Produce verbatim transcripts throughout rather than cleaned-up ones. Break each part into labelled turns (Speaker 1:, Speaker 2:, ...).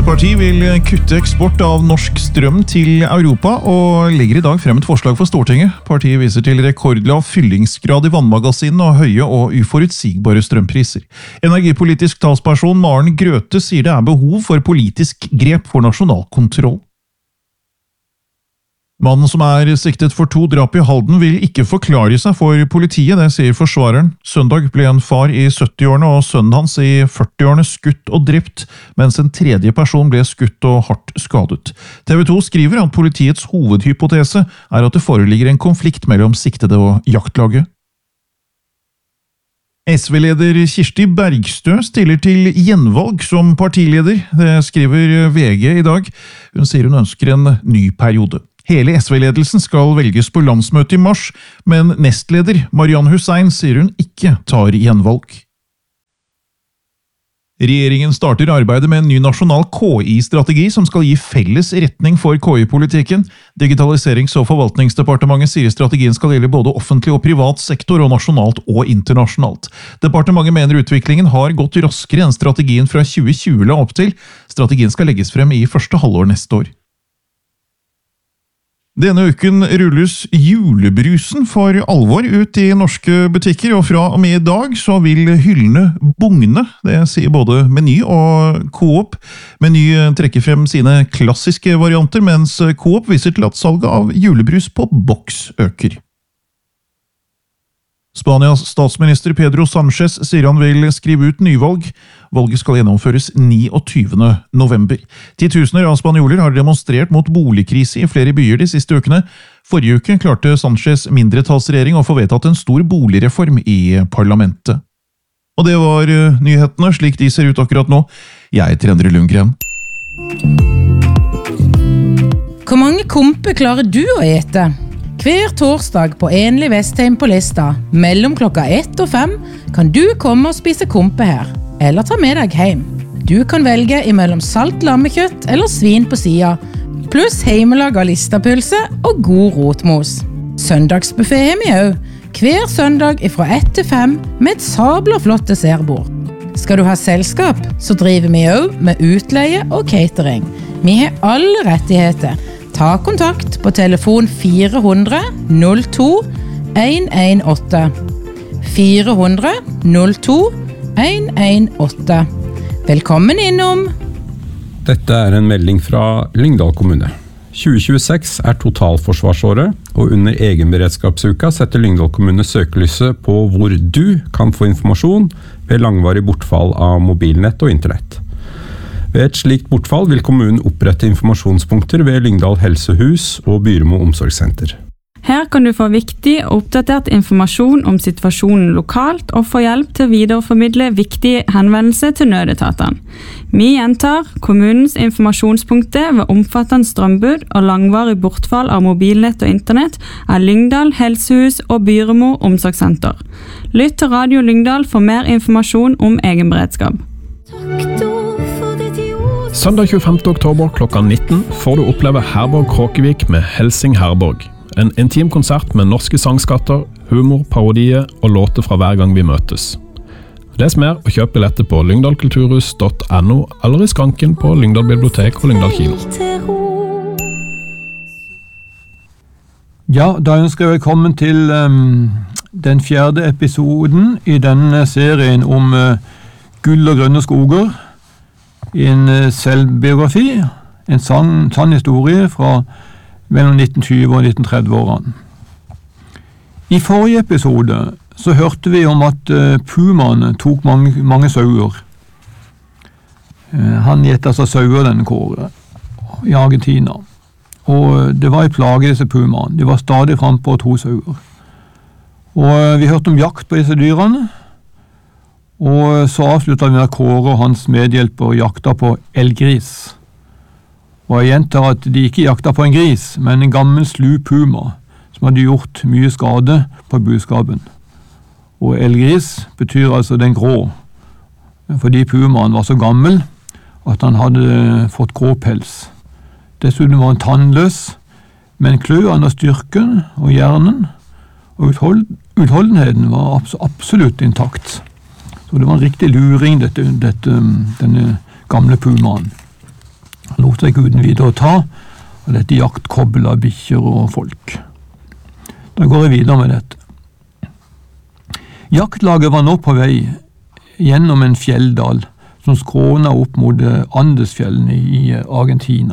Speaker 1: Fremskrittspartiet vil kutte eksport av norsk strøm til Europa og legger i dag frem et forslag for Stortinget. Partiet viser til rekordlav fyllingsgrad i vannmagasinene og høye og uforutsigbare strømpriser. Energipolitisk talsperson Maren Grøthe sier det er behov for politisk grep for nasjonal kontroll. Mannen som er siktet for to drap i Halden vil ikke forklare seg for politiet, det sier forsvareren. Søndag ble en far i sytti-årene og sønnen hans i førti-årene skutt og drept, mens en tredje person ble skutt og hardt skadet. T V to skriver at politiets hovedhypotese er at det foreligger en konflikt mellom siktede og jaktlaget. S V-leder Kirsti Bergstø stiller til gjenvalg som partileder, det skriver V G i dag. Hun sier hun ønsker en ny periode. Hele S V-ledelsen skal velges på landsmøte i mars, men nestleder Mariann Hussein sier hun ikke tar gjenvalg. Regjeringen starter arbeidet med en ny nasjonal K I-strategi som skal gi felles retning for K I-politikken. Digitaliserings- og forvaltningsdepartementet sier strategien skal gjelde både offentlig og privat sektor, og nasjonalt og internasjonalt. Departementet mener utviklingen har gått raskere enn strategien fra tjue tjue la opp til. Strategien skal legges frem i første halvår neste år. Denne uken rulles julebrusen for alvor ut i norske butikker, og fra og med i dag så vil hyllene bugne, det sier både Meny og Coop. Meny trekker frem sine klassiske varianter, mens Coop viser til at salget av julebrus på boks øker. Spanias statsminister Pedro Sánchez sier han vil skrive ut nyvalg. Valget skal gjennomføres niogtyvende november. Titusener av spanjoler har demonstrert mot boligkrise i flere byer de siste ukene. Forrige uke klarte Sánchez mindretallsregjering å få vedtatt en stor boligreform i parlamentet. Og det var nyhetene, slik de ser ut akkurat nå. Jeg heter Endre Lundgren.
Speaker 2: Hvor mange kompe klarer du å ete? Hver torsdag på Enlig Vestheim på Lista, mellom klokka ett og fem, kan du komme og spise kompe her, eller ta med deg hjem. Du kan velge imellom salt lammekjøtt eller svin på sida, pluss heimelag av listapølse og god rotmos. Søndagsbuffet har vi også, hver søndag fra ett til fem med et sabla flott dessertbord. Skal du ha selskap, så driver vi også med utleie og catering. Vi har alle rettigheter. Ta kontakt på telefon fire hundre null to en en åtte. fire hundre null to en en åtte. Velkommen innom!
Speaker 3: Dette er en melding fra Lyngdal kommune. tjue tjueseks er totalforsvarsåret, og under egenberedskapsuka setter Lyngdal kommune søkelyset på hvor du kan få informasjon ved langvarig bortfall av mobilnett og internett. Ved et slikt bortfall vil kommunen opprette informasjonspunkter ved Lyngdal helsehus og Byremo omsorgssenter.
Speaker 4: Her kan du få viktig og oppdatert informasjon om situasjonen lokalt og få hjelp til å videreformidle viktige henvendelser til nødetatene. Vi gjentar kommunens informasjonspunkter ved omfattende strømbrudd og langvarig bortfall av mobilnett og internett er Lyngdal helsehus og Byremo omsorgssenter. Lytt til Radio Lyngdal for mer informasjon om egenberedskap.
Speaker 5: Søndag tjuefemte oktober klokka nitten får du oppleve Herborg Kråkevik med Helsing Herborg. En intim konsert med norske sangskatter, humor, parodier og låter fra hver gang vi møtes. Les mer og kjøp billetter på lyngdalkulturhus punktum no eller i skranken på Lyngdal bibliotek og Lyngdal kino.
Speaker 6: Ja, da ønsker jeg velkommen til um, den fjerde episoden i denne serien om uh, gull og grønne skoger. En uh, selvbiografi, en sann, sann historie fra mellom nitten tjue og nitten tretti-årene. I forrige episode så hørte vi om at uh, pumaene tok mange, mange sauer. Uh, han gjettet altså sauer denne kåret i Argentina. Og det var en plage disse pumaene. De var stadig frem på to sauer. Og vi hørte om jakt på disse dyrene. Og så avsluttet vi med Kåre og hans medhjelper jakta på elgris. Og jeg gjentar at de ikke jakta på en gris, men en gammel slu puma som hadde gjort mye skade på buskapen. Og elgris betyr altså den grå, fordi pumaen var så gammel at han hadde fått grå pels. Dessuten var han tannløs, men kløene og styrken og hjernen og uthold, utholdenheten var abs absolutt intakt. Så det var en riktig luring, dette, dette, denne gamle pumaen. Han lot seg ikke uten videre å ta av dette jaktkobbel av bikkjer og folk. Da går jeg videre med dette. Jaktlaget var nå på vei gjennom en fjelldal som skråna opp mot Andesfjellene i Argentina.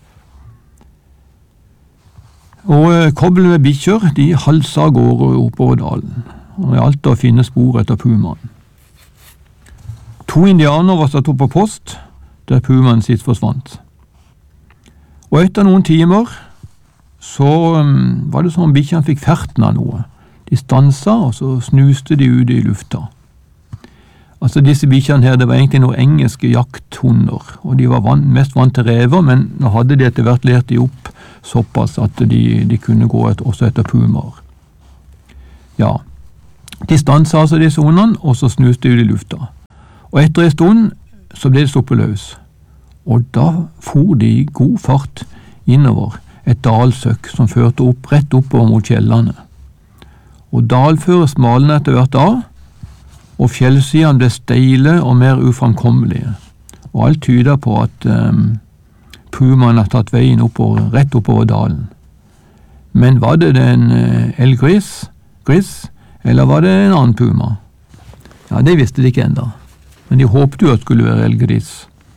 Speaker 6: Og kobbelen med bikkjer, de halsa av gårde oppover dalen, og det gjaldt å finne spor etter pumaen. To indianer var satt opp på post, der pumaen sitt forsvant. Og etter noen timer så um, var det som om bikkjene fikk ferten av noe. De stansa, og så snuste de ut i lufta. Altså disse bikkjene her, det var egentlig noen engelske jakthunder, og de var van, mest vant til rever, men nå hadde de etter hvert lært de opp såpass at de, de kunne gå et, også etter pumaer. Ja, de stansa altså disse hundene, og så snuste de ut i lufta. Og etter en stund så ble de stoppet løs. Og da for de i god fart innover et dalsøkk som førte opp rett oppover mot fjellene. Og dalføret smalnet etter hvert av, og fjellsidene ble steile og mer uframkommelige. Og alt tyder på at um, pumaen har tatt veien oppover, rett oppover dalen. Men var det en uh, elgris, gris, eller var det en annen puma? Ja, det visste de ikke enda. Men de håpte jo at det skulle være elgris.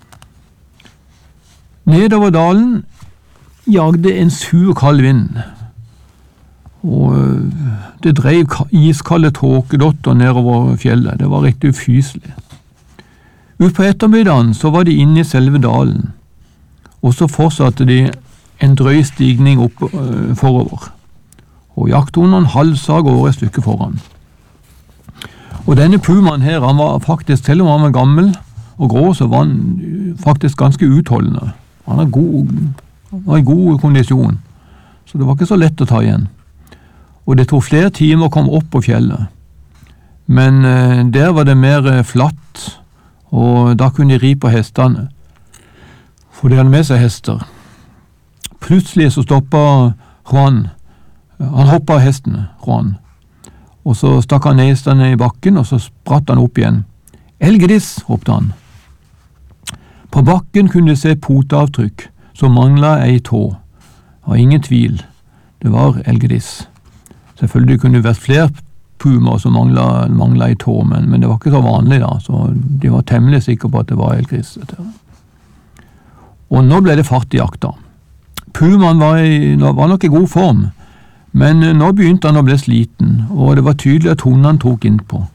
Speaker 6: Nedover dalen jagde en sur kald vind, og det drev iskalde tåkedotter nedover fjellet. Det var riktig ufyselig. Ut på ettermiddagen så var de inne i selve dalen, og så fortsatte de en drøy stigning opp øh, forover. Og jakthundene halsa av gårde et stykke foran. Og denne pumaen her, han var faktisk, selv om han var gammel og grå, så var han faktisk ganske utholdende. Han var, god, var i god kondisjon, så det var ikke så lett å ta igjen. Og det tok flere timer å komme opp på fjellet. Men eh, der var det mer eh, flatt, og da kunne de ri på hestene. For de hadde med seg hester. Plutselig så stoppet Juan. Han hoppet av hesten, Juan. Og så stakk han nesene i bakken, og så spratt han opp igjen. Elgris, ropte han. På bakken kunne de se poteavtrykk, som manglet ei tå. Det var ingen tvil. Det var elgris. Selvfølgelig kunne det vært flere pumaer som manglet, manglet i tå, men, men det var ikke så vanlig da, så de var temmelig sikre på at det var elgris. Og nå ble det fart i jakta. Pumaen var, i, var nok i god form, men nå begynte han å bli sliten, og det var tydelig at hundene tok innpå.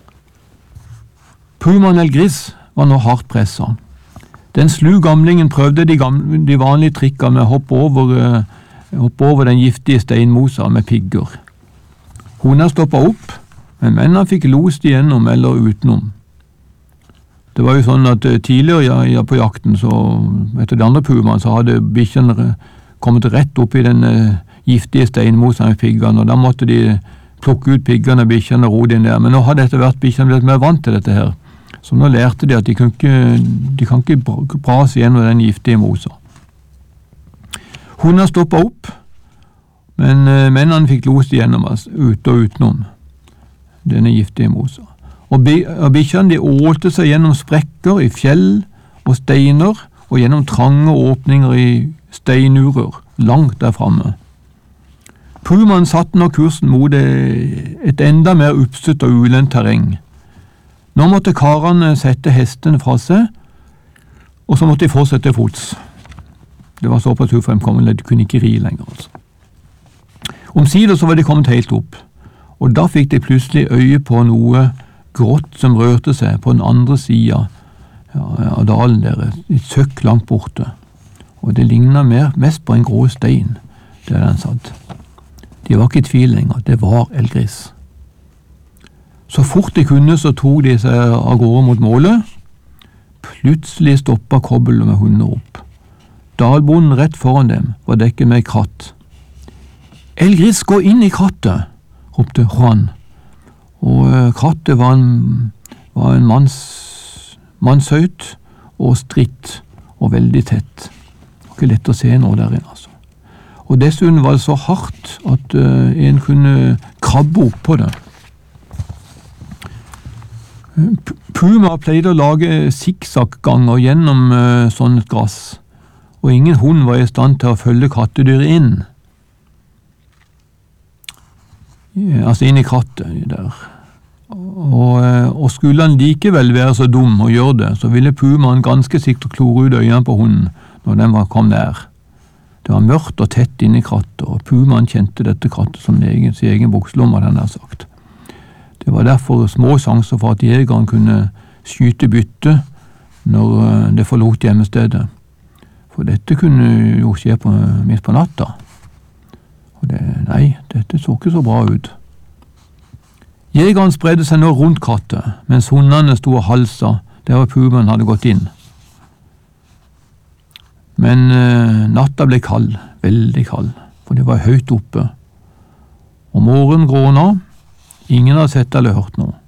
Speaker 6: Pumaen elgris var nå hardt presset. Den slu gamlingen prøvde de, gamle, de vanlige trikkene med å hoppe over, uh, hoppe over den giftige steinmosa med pigger. Hundene stoppet opp, men mennene fikk lost igjennom eller utenom. Det var jo sånn at uh, tidligere ja, ja, på jakten, så, etter de andre pumaene, så hadde bikkjene kommet rett opp i den uh, giftige steinmosa med piggene, og da måtte de plukke ut piggene og bikkjene og rote inn der. Men nå hadde etter hvert bikkjene blitt mer vant til dette her. Så nå lærte de at de kan ikke, de kan ikke brase gjennom den giftige mosa. Hundene stoppet opp, men uh, mennene fikk lost igjennom oss, ut og utenom denne giftige mosa. Og, bi, og bikkjene de ålte seg gjennom sprekker i fjell og steiner, og gjennom trange åpninger i steinurer, langt der framme. Pumaen satte nå kursen mot et enda mer oppstøtt og ulendt terreng. Nå måtte karene sette hestene fra seg, og så måtte de fortsette fots. Det var såpass ufremkommelig, de kunne ikke ri lenger. Altså. Omsider så var de kommet helt opp, og da fikk de plutselig øye på noe grått som rørte seg på den andre siden ja, av dalen der, et søkk langt borte. Og det lignet mer, mest på en grå stein, der den satt. De var ikke i tvil lenger, det var elgris. Så fort de kunne så tok de seg av gårde mot målet. Plutselig stoppet kobbelen med hunder opp. Dalbonden rett foran dem var dekket med kratt. Elgris, gå inn i krattet, ropte Juan. Og krattet var en, var en manns, mannshøyt og stritt og veldig tett. Det var ikke lett å se noe der inne, altså. Og dessuten var det så hardt at uh, en kunne krabbe opp på det. Puma pleide å lage sikksakk-ganger gjennom uh, sånt grass, for ingen hund var i stand til å følge kattedyret inn. Altså inn i krattet der. Og, og skulle han likevel være så dum å gjøre det, så ville pumaen ganske sikkert klore ut øynene på hunden når den kom nær. Det var mørkt og tett inn i krattet, og pumaen kjente dette krattet som egen, sin egen bukselomme, hadde han sagt. Det var derfor små sjanser for at jegeren kunne skyte bytte når det forlot hjemmestedet. For dette kunne jo skje på, midt på natta. Og det, nei, dette så ikke så bra ut. Jegeren spredde seg nå rundt krattet, mens hundene sto og halsa der pumaen hadde gått inn. Men eh, natta ble kald, veldig kald, for det var høyt oppe. Og morgenen gråna, ingen hadde sett eller hørt noe.